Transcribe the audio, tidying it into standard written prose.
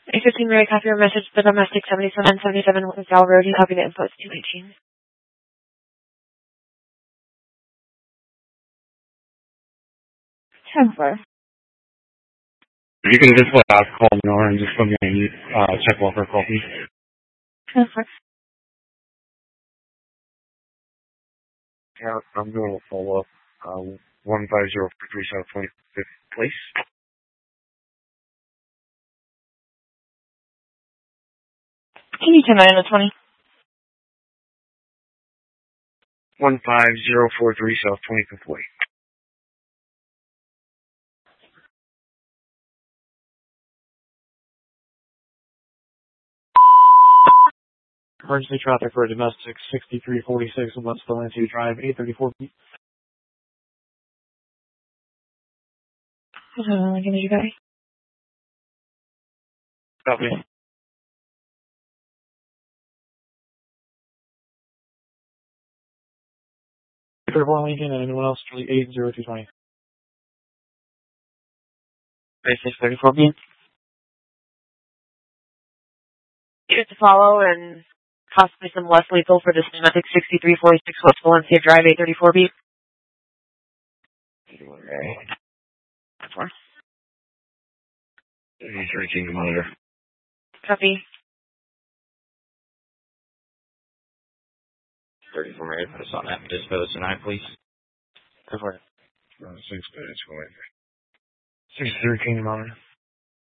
A15 Mary, copy your message. The domestic 7777 Val Road. You copy the info. It's 218. 10-4. You can just let us call Nora and just put me in check welfare call, please. 10-4. Yeah, I'm doing a follow-up. 15043 South 25th Place. Can you turn that into 20? 15043 South 25th Way. Emergency traffic for a domestic 6346 West Valencia Drive, 834 B. Give me you guys. Copy. 34 Lincoln and anyone else, Charlie 80220. 3634B. Here's to follow and possibly some less lethal for this domestic 6346 West Valencia Drive, 834B. That's more. He's reaching the monitor. Copy. 34 Mary, put us on that dispo tonight, please. Go for it. 6 minutes, 6 King monitor.